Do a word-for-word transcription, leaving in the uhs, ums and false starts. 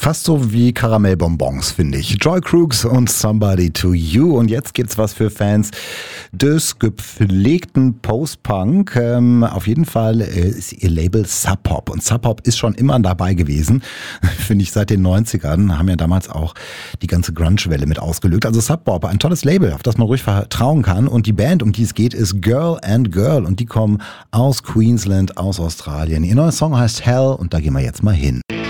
Fast so wie Karamellbonbons, finde ich. Joy Crooks und Somebody to You. Und jetzt gibt's was für Fans des gepflegten Post-Punk. Ähm, auf jeden Fall ist ihr Label Sub Pop. Und Sub Pop ist schon immer dabei gewesen. Finde ich seit den neunzigern. Haben ja damals auch die ganze Grunge-Welle mit ausgelöst. Also Sub Pop, ein tolles Label, auf das man ruhig vertrauen kann. Und die Band, um die es geht, ist Girl and Girl. Und die kommen aus Queensland, aus Australien. Ihr neuer Song heißt Hell und da gehen wir jetzt mal hin.